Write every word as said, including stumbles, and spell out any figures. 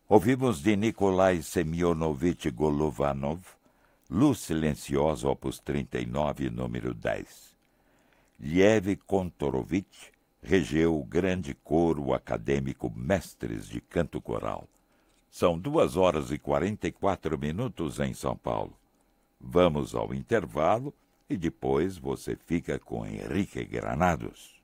Ouvimos de Nikolai Semyonovich Golovanov, Luz Silenciosa, opus trinta e nove, número dez. Liev Kontorovich regeu o grande coro acadêmico Mestres de Canto Coral. São duas horas e quarenta e quatro minutos em São Paulo. Vamos ao intervalo e depois você fica com Henrique Granados.